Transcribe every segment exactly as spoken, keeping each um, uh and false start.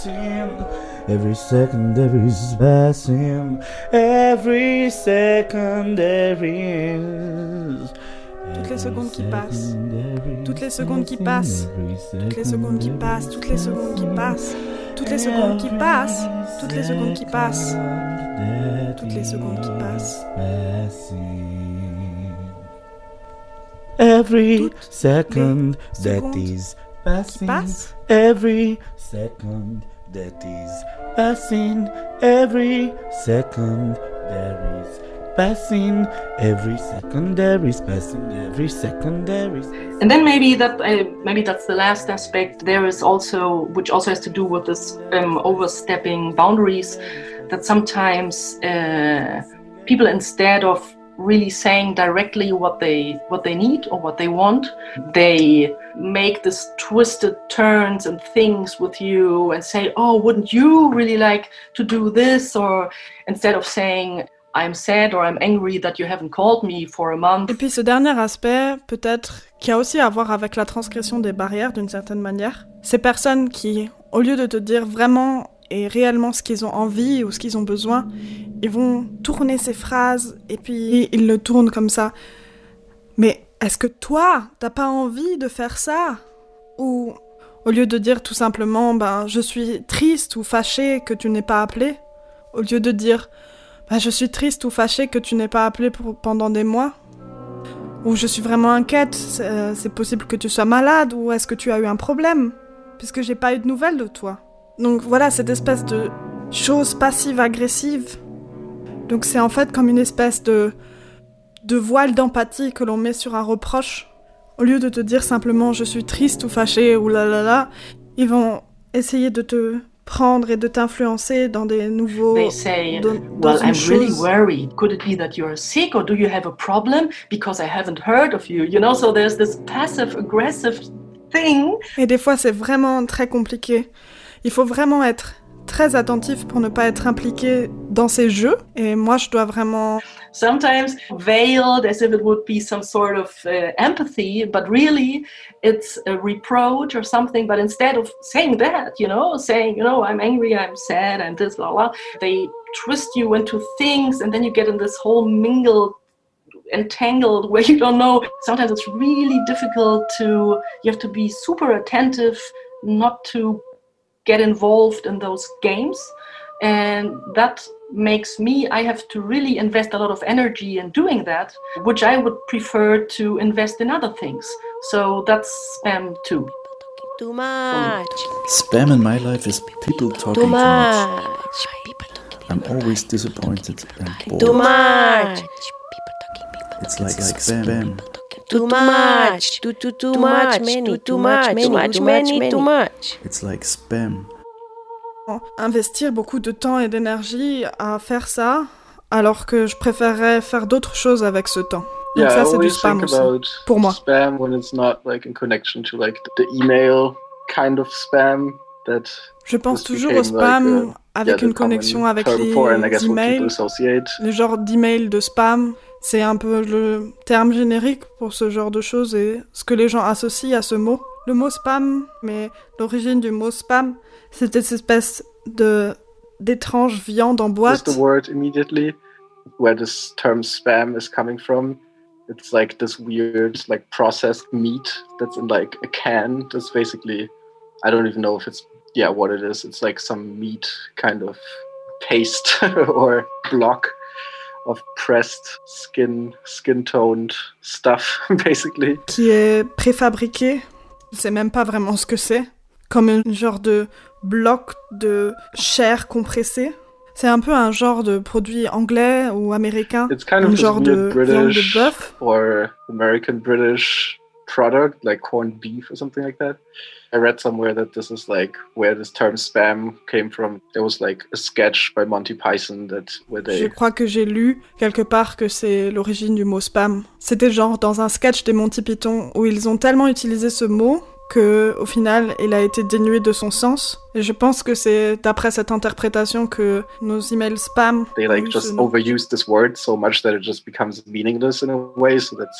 Every second there is passing. Every second there is. Toutes les secondes qui passent. Toutes les secondes qui passent. Toutes les secondes qui passent. Toutes les secondes qui passent. Toutes les secondes qui passent. Toutes les secondes qui passent. Toutes les secondes qui passent. Every second that is passing. Passe. Every second that is passing. Every second there is passing. Every second there is passing. Every second there is. And then maybe that uh, maybe that's the last aspect. There is also, which also has to do with this um, overstepping boundaries, that sometimes uh, people, instead of really saying directly what they what they need or what they want, they make this twisted turns and things with you and say, oh, wouldn't you really like to do this? Or instead of saying, I'm sad or I'm angry that you haven't called me for a month. Et puis ce dernier aspect, peut-être, qui a aussi à voir avec la transgression des barrières d'une certaine manière, ces personnes qui, au lieu de te dire vraiment et réellement ce qu'ils ont envie ou ce qu'ils ont besoin, ils vont tourner ces phrases et puis ils le tournent comme ça. Mais est-ce que toi, t'as pas envie de faire ça? Ou au lieu de dire tout simplement, ben, je suis triste ou fâchée que tu n'aies pas appelé, au lieu de dire, ben, je suis triste ou fâchée que tu n'aies pas appelé pour, pendant des mois, ou je suis vraiment inquiète, c'est, c'est possible que tu sois malade, ou est-ce que tu as eu un problème, puisque j'ai pas eu de nouvelles de toi. Donc voilà, cette espèce de chose passive-agressive. Donc c'est en fait comme une espèce de, de voile d'empathie que l'on met sur un reproche. Au lieu de te dire simplement « je suis triste » ou « fâchée » ou « là là là », ils vont essayer de te prendre et de t'influencer dans des nouveaux... They say, dans, dans well, I'm chose. really worried. Could it be that you're sick or do you have a problem because I haven't heard of you? You know, so there's this passive-aggressive thing. Et des fois, c'est vraiment très compliqué. Il faut vraiment être très attentif pour ne pas être impliqué dans ces jeux. Et moi, je dois vraiment... Sometimes veiled as if it would be some sort of uh, empathy, but really it's a reproach or something. But instead of saying that, you know, saying, you know, I'm angry, I'm sad, I'm this, blah, blah, they twist you into things and then you get in this whole mingled, entangled where you don't know. Sometimes it's really difficult to, you have to be super attentive not to get involved in those games, and that makes me, I have to really invest a lot of energy in doing that, which I would prefer to invest in other things. So that's spam too. Too much. Spam in my life is people talking Too too much. much. I'm always disappointed and bored. Too much. It's like, like spam. Too much. Too too too much. Many. Too much. Many. Too many. Too much. It's like spam. Investir beaucoup de temps et d'énergie à faire ça, alors que je préférerais faire d'autres choses avec ce temps. Donc Yeah, ça, I c'est du always spam think aussi, about pour moi. spam when it's not like in connection to like the email kind of spam that Je pense this toujours au became, spam like, uh, avec yeah, une the common connexion avec term les for, and I guess what emails. people associate. Les genres d'emails de spam, c'est un peu le terme générique pour ce genre de choses et ce que les gens associent à ce mot. Le mot spam, mais l'origine du mot spam, c'était cette espèce de d'étrange viande en Just boîte. the word immediately where this term spam is coming from. It's like this weird like processed meat that's in like a can. That's basically, I don't even know if it's, yeah, what it is. It's like some meat kind of paste or block of pressed skin, skin-toned stuff, basically. Qui est préfabriqué. Je sais même pas vraiment ce que c'est. Comme un genre de bloc de chair compressée. C'est un peu un genre de produit anglais ou américain. It's kind of un this genre de weird viande de British bœuf. or American British product, like corned beef or something like that. I read somewhere that this is like where this term spam came from. There was like a sketch by Monty Python that where they... Je crois que j'ai lu quelque part que c'est l'origine du mot spam. C'était genre dans un sketch des Monty Python où ils ont tellement utilisé ce mot que au final, il a été dénué de son sens. Et je pense que c'est d'après cette interprétation que nos emails spam... They like ont just ce nom. overuse this word so much that it just becomes meaningless in a way. So that's,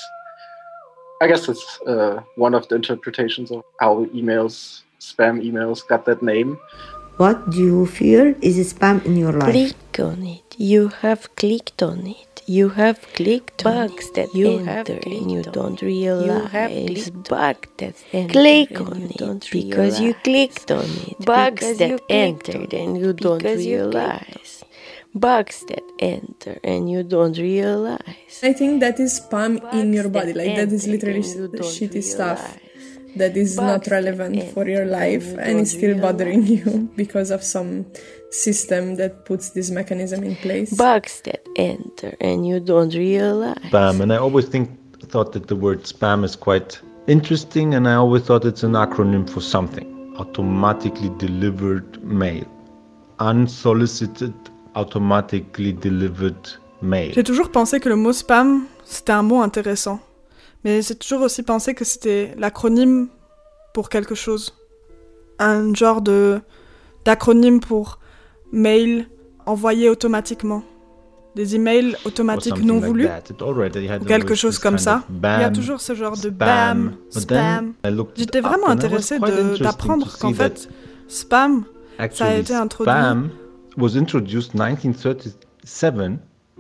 I guess that's uh, one of the interpretations of how emails, spam emails got that name. What do you feel is spam in your life? Click on it. You have clicked on it. You have clicked bugs on that you enter and you don't realize. You have bugs that enter click on you it don't because realize. You clicked on it. Bugs that entered and you don't realize. Bugs that enter and you don't realize. I think that is spam bugs in your body. Like that is literally shitty realize. Stuff that is bugs not relevant for your life and is still realize. Bothering you because of some system that puts this mechanism in place. Bugs that enter and you don't realize. Spam, and I always think thought that the word spam is quite interesting, and I always thought it's an acronym for something. Automatically delivered mail. Unsolicited, automatically delivered mail. J'ai toujours pensé que le mot spam, c'était un mot intéressant. Mais j'ai toujours aussi pensé que c'était l'acronyme pour quelque chose. Un genre de d'acronyme pour mail envoyé automatiquement. Des emails automatiques non voulus. Ou quelque chose comme ça. Bam, il y a toujours ce genre de bam, spam. J'étais vraiment intéressée de, d'apprendre qu'en fait, spam, ça a été introduit. Spam was introduced nineteen thirty-seven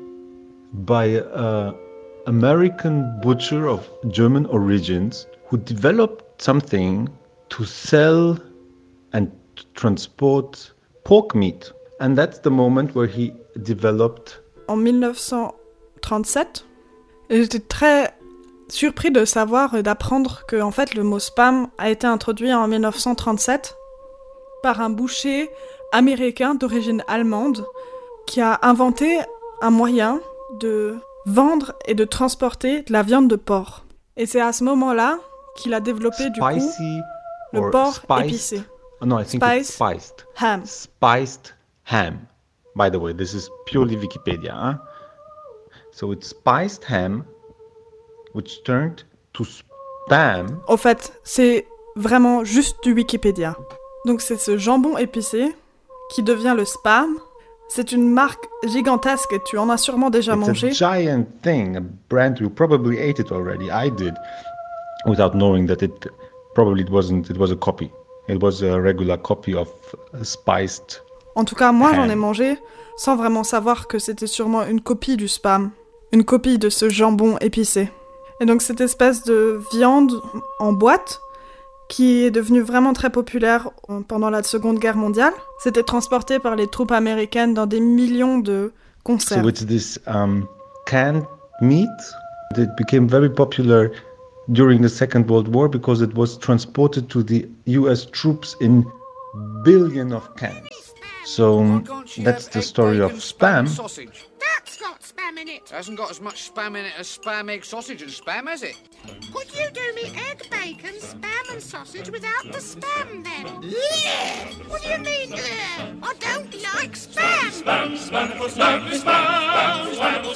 by a American butcher of German origins who developed something to sell and transport pork meat. And that's the moment where he developed. En dix-neuf cent trente-sept, et j'étais très surpris de savoir et d'apprendre que en fait le mot spam a été introduit en dix-neuf cent trente-sept par un boucher américain d'origine allemande qui a inventé un moyen de vendre et de transporter de la viande de porc. Et c'est à ce moment-là qu'il a développé du coup le porc spiced, épicé. No, I think Spice, it's spiced. Ham. Spiced ham. By the way, this is purely Wikipedia. Huh? So it's spiced ham, which turned to spam. Au fait, c'est vraiment juste du Wikipédia. Donc c'est ce jambon épicé qui devient le spam. C'est une marque gigantesque et tu en as sûrement déjà It's mangé. It's a giant thing, a brand. You probably ate it already. I did, without knowing that it probably it wasn't. It was a copy. It was a regular copy of a spiced. En tout cas, moi, ham. J'en ai mangé sans vraiment savoir que c'était sûrement une copie du spam, une copie de ce jambon épicé. Et donc cette espèce de viande en boîte qui est devenue vraiment très populaire pendant la Seconde Guerre mondiale. C'était transporté par les troupes américaines dans des millions de conserves. So it's this um, canned meat that became very popular during the Second World War because it was transported to the U S troops in billions of cans. So um, that's the story of spam. That's got spam in it. Hasn't got as much spam in it as spam, egg, sausage and spam, has it? Could you do me egg, bacon, spam and sausage without the spam then? Yeah! What do you mean, yeah? I don't like spam! Spam, spam, spam, spam, spam, spam,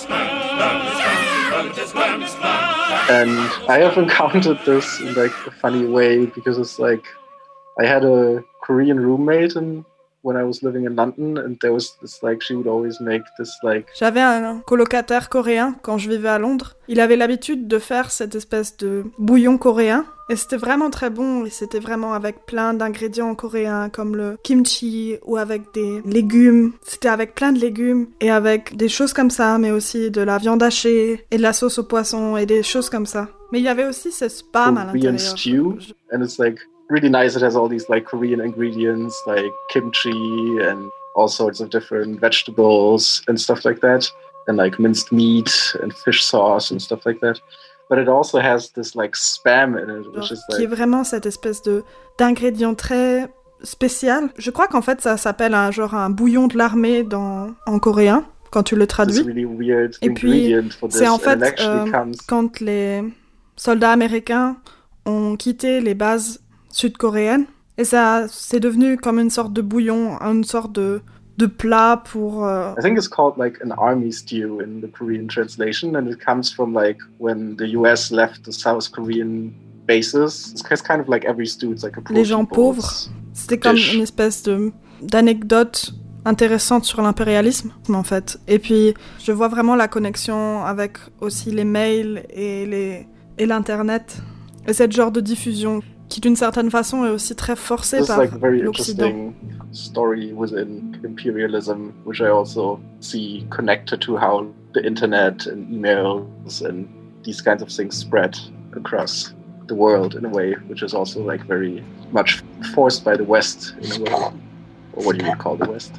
spam, spam, spam. And I have encountered this in like a funny way because it's like I had a Korean roommate and when I was living in London, and there was this like she would always make this like. J'avais un colocataire coréen quand je vivais à Londres. Il avait l'habitude de faire cette espèce de bouillon coréen, et c'était vraiment très bon. Et c'était vraiment avec plein d'ingrédients coréens comme le kimchi ou avec des légumes. C'était avec plein de légumes et avec des choses comme ça, mais aussi de la viande hachée et de la sauce au poisson et des choses comme ça. Mais il y avait aussi ce spam à l'intérieur. Korean stew, and it's like. Really nice. It has all these like Korean ingredients like kimchi and all sorts of different vegetables and stuff like that, and like minced meat and fish sauce and stuff like that. But it also has this like spam in it, which is like. Qui est vraiment cette espèce de d'ingrédient très spécial. Je crois qu'en fait ça s'appelle un genre un bouillon de l'armée dans en coréen quand tu le traduis. Really weird Et puis for this, c'est en fait euh, comes... quand les soldats américains ont quitté les bases sud-coréenne, et ça c'est devenu comme une sorte de bouillon, une sorte de, de plat pour... Uh... I think it's called like an army stew in the Korean translation, and it comes from like when the U S left the South Korean bases. It's kind of like every stew, it's like a Les gens pauvres, c'était comme une espèce de, d'anecdote intéressante sur l'impérialisme, en fait. Et puis, je vois vraiment la connexion avec aussi les mails et, les, et l'Internet. Et cette genre de diffusion qui d'une certaine façon est aussi très forcée This par is like a very l'Occident. interesting story within imperialism, which I also see connected to how the internet and emails and these kinds of things spread across the world in a way, which is also like very much forced by the West in a way, or what you would call the West.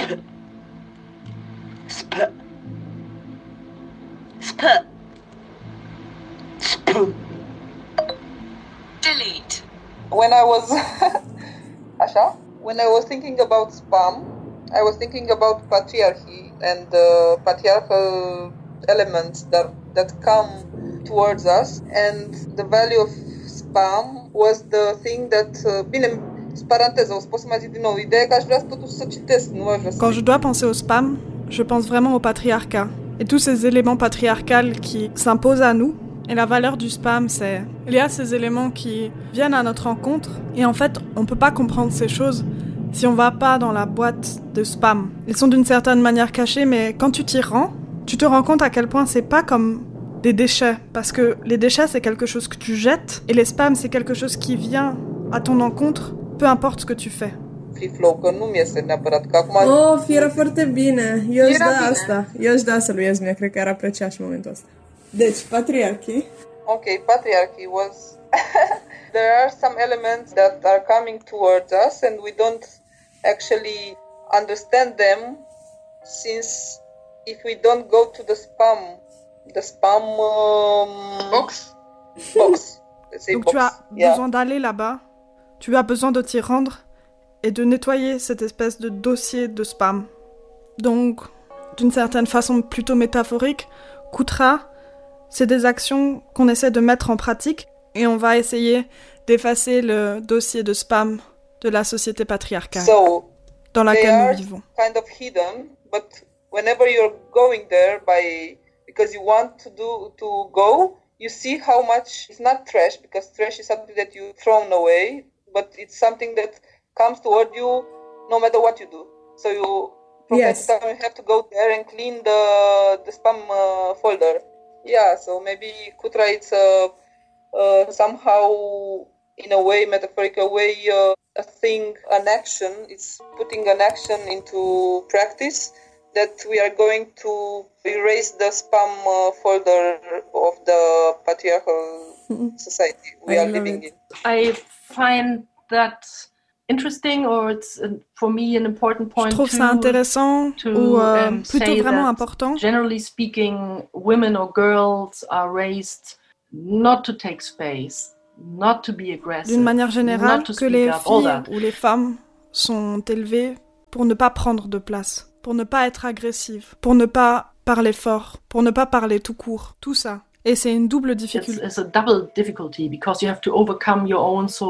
Sp- Sp- Sp- Delete. When I was Asha, when I was thinking about spam, I was thinking about patriarchy and uh, patriarchal elements that that come towards us, and the value of spam was the thing that uh, bine, paranteză, o să pot să mai zic din nou, ideea că aș vrea totuși să citesc, nu aș vrea să... Quand je dois penser au spam, je pense vraiment au patriarcat et tous ces éléments patriarcals qui s'imposent à nous. Et la valeur du spam, c'est... Il y a ces éléments qui viennent à notre rencontre, et en fait, on peut pas comprendre ces choses si on va pas dans la boîte de spam. Ils sont d'une certaine manière cachés, mais quand tu t'y rends, tu te rends compte à quel point c'est pas comme des déchets, parce que les déchets, c'est quelque chose que tu jettes, et les spams, c'est quelque chose qui vient à ton encontre, peu importe ce que tu fais. Free flow, că nu mi-este neapărat, că acum... Oh, era foarte bine. Eu aș Era da bine. asta. Eu aș da asta lui Esmia, cred că ar aprecia și momentul ăsta. Deci, patriarchy. Okay, patriarchy was... There are some elements that are coming towards us and we don't actually understand them, since if we don't go to the spam, the spam um, box, box, let's say Donc box. tu as yeah. besoin d'aller là-bas, tu as besoin de t'y rendre et de nettoyer cette espèce de dossier de spam. Donc, d'une certaine façon plutôt métaphorique, Kutra, c'est des actions qu'on essaie de mettre en pratique et on va essayer d'effacer le dossier de spam de la société patriarcale So, dans they laquelle are nous vivons. kind of hidden, but whenever you're going there by because you want to do to go, you see how much it's not trash, because trash is something that you throw away, but it's something that comes toward you no matter what you do. So you from Yes. time to time you have to go there and clean the the spam uh, folder. Yeah, so maybe Kutra it's uh, uh, somehow in a way, metaphorical way, uh, a thing, an action. It's putting an action into practice that we are going to erase the spam uh, folder of the patriarchal society we I are love living it. in. I find that interesting, or it's uh, for me an important point. Je trouve to, ça intéressant to, ou euh, um, plutôt say vraiment that, important. Generally speaking, women or girls are raised not to take space, not to be aggressive, D'une manière générale, not to que speak les up, all filles that. ou les femmes sont élevées pour ne pas prendre de place, pour ne pas être agressives, pour ne pas parler fort, pour ne pas parler tout court, tout ça. Et c'est une double difficulté. It's, it's a double difficulty because you have to overcome your own soul.